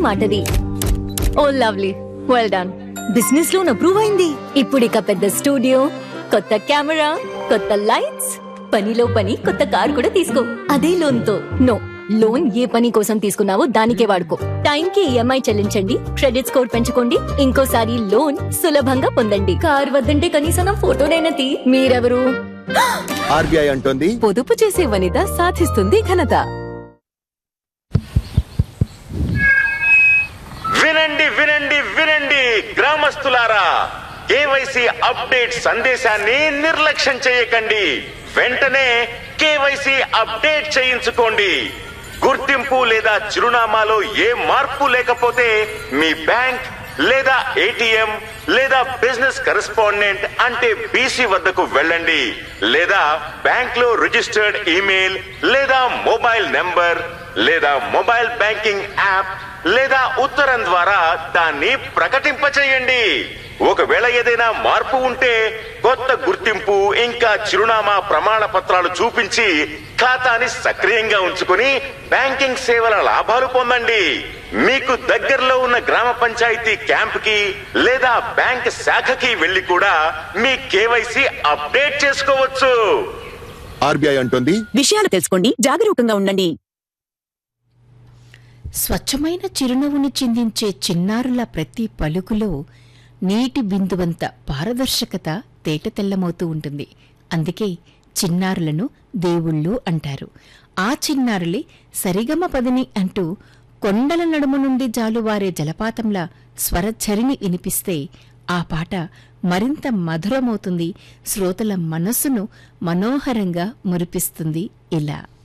మాటది. Oh lovely, well done. Business loan approve అయింది. ఇప్పుడిక పెద్ద స్టూడియో, కొత్త కెమెరా, కొత్త లైట్స్, పనిలో పని కొత్త కార్ కూడా తీసుకో అదే లోన్ తో. నో, లోన్ ఏ పని కోసం తీసుకున్నావో దానికే వాడుకో. టైంకి ఈఎంఐ చెల్లించండి, క్రెడిట్ స్కోర్ పెంచుకోండి, ఇంకోసారి లోన్ సులభంగా పొందండి. కార్ వద్దంటే కనీసం ఫోటోనైనా తీ. మీరెవరు? ఆర్బీఐ అంటోంది, పొదుపు చేసే వనిత సాధిస్తుంది ఘనత. వినండి వినండి వినండి గ్రామస్తులారా, కేవైసీ అప్డేట్ సందేశాన్ని నిర్లక్ష్యం చేయకండి. వెంటనే కేవైసీ అప్డేట్ చేయించుకోండి. గుర్తింపు లేదా చిరునామాలో ఏ మార్పు లేకపోతే మీ బ్యాంక్ లేదా ఏటీఎం లేదా బిజినెస్ కరెస్పాండెంట్ అంటే బీసీ వద్దకు వెళ్ళండి. లేదా బ్యాంక్ లో రిజిస్టర్డ్ ఈమెయిల్ లేదా మొబైల్ నెంబర్ లేదా మొబైల్ బ్యాంకింగ్ యాప్ లేదా ఉత్తరం ద్వారా దాన్ని ప్రకటింపచేయండి. ఒకవేళ ఏదైనా మార్పు ఉంటే కొత్త గుర్తింపు ఇంకా చిరునామా ప్రమాణ పత్రాలు చూపించి ఖాతాని సక్రియంగా ఉంచుకుని బ్యాంకింగ్ సేవల లాభాలు పొందండి. మీకు దగ్గరలో ఉన్న గ్రామ పంచాయతీ క్యాంప్ కి లేదా బ్యాంక్ శాఖకి వెళ్లి కూడా మీ కేవైసీ అప్డేట్ చేసుకోవచ్చు. ఆర్బీఐ అంటోంది, విషయాలు తెలుసుకోండి, జాగరూకంగా ఉండండి. స్వచ్ఛమైన చిరునవ్వుని చిందించే చిన్నారుల ప్రతి పలుకులో నీటి బిందువంత పారదర్శకత తేటతెల్లమవుతూ ఉంటుంది. అందుకే చిన్నారులను దేవుళ్ళు అంటారు. ఆ చిన్నారులే సరిగమ పదని అంటూ కొండల నడుము నుండి జాలువారే జలపాతంలా స్వరఝరిని వినిపిస్తే ఆ పాట మరింత మధురమవుతుంది, శ్రోతల మనస్సును మనోహరంగా మురిపిస్తుంది. ఇలా